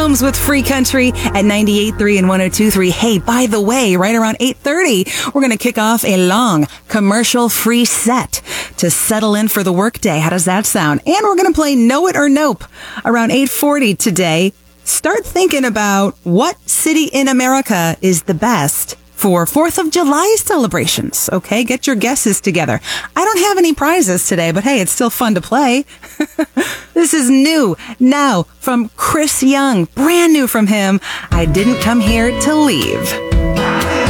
Combs with Free Country at 98.3 and 102.3. Hey, by the way, right around 8:30, we're going to kick off a long commercial-free set to settle in for the workday. How does that sound? And we're going to play Know It or Nope around 8:40 today. Start thinking about what city in America is the best for 4th of July celebrations. Okay, get your guesses together. I don't have any prizes today, but hey, it's still fun to play. This is new now from Chris Young. Brand new from him. I Didn't Come Here to Leave.